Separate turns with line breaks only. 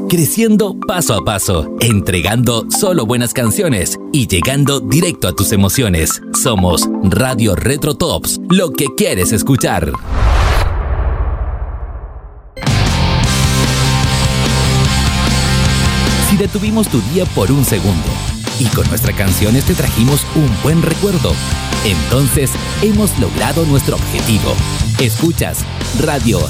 creciendo paso a paso, entregando solo buenas canciones y llegando directo a tus emociones. Somos Radio Retro Tops, lo que quieres escuchar. Si detuvimos tu día por un segundo y con nuestras canciones te trajimos un buen recuerdo, entonces hemos logrado nuestro objetivo. Escuchas Radio